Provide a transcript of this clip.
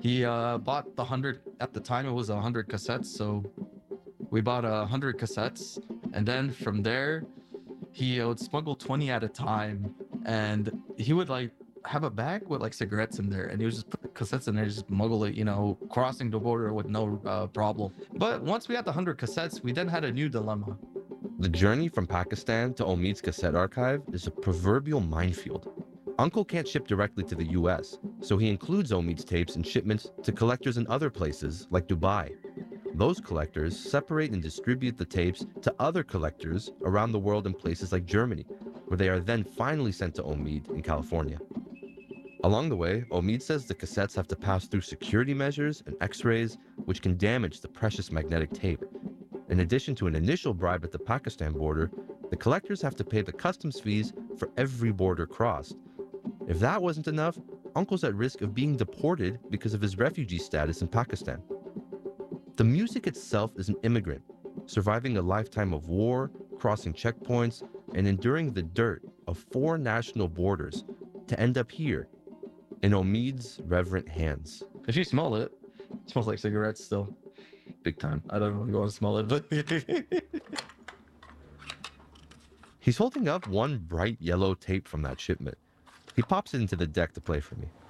He bought the 100, at the time it was 100 cassettes, so we bought 100 cassettes, and then from there he would smuggle 20 at a time, and he would like have a bag with like cigarettes in there, and he would just put the cassettes in there, just smuggle it, crossing the border with no problem. But once we had the 100 cassettes, we then had a new dilemma. The journey from Pakistan to Omid's cassette archive is a proverbial minefield. Uncle can't ship directly to the US, so he includes Omid's tapes in shipments to collectors in other places like Dubai. Those collectors separate and distribute the tapes to other collectors around the world in places like Germany, where they are then finally sent to Omid in California. Along the way, Omid says the cassettes have to pass through security measures and x-rays, which can damage the precious magnetic tape. In addition to an initial bribe at the Pakistan border, the collectors have to pay the customs fees for every border crossed. If that wasn't enough, Uncle's at risk of being deported because of his refugee status in Pakistan. The music itself is an immigrant, surviving a lifetime of war, crossing checkpoints, and enduring the dirt of 4 national borders to end up here, in Omid's reverent hands. If you smell it, it smells like cigarettes still. Big time. I don't really want to smell it, but He's holding up one bright yellow tape from that shipment. He pops it into the deck to play for me.